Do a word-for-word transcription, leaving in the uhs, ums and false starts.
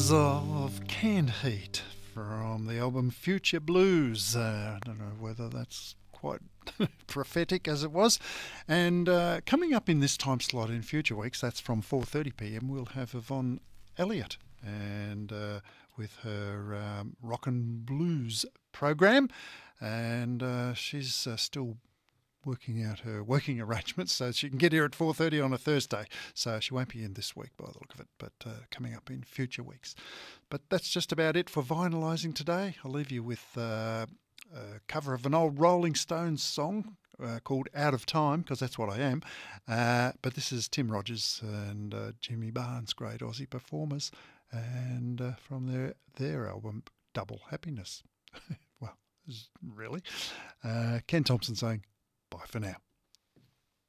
sounds of Canned Heat from the album Future Blues. Uh, I don't know whether that's quite prophetic as it was. And uh, coming up in this time slot in future weeks, that's from four thirty p m, we'll have Yvonne Elliott and uh, with her um, rock and blues program. And uh, she's uh, still working out her working arrangements so she can get here at four thirty on a Thursday. So she won't be in this week by the look of it, but uh, coming up in future weeks. But that's just about it for Vinylising today. I'll leave you with uh, a cover of an old Rolling Stones song uh, called Out of Time, because that's what I am. Uh, but this is Tim Rogers and uh, Jimmy Barnes, great Aussie performers, and uh, from their, their album Double Happiness. Well, really. Uh, Ken Thompson saying, bye for now.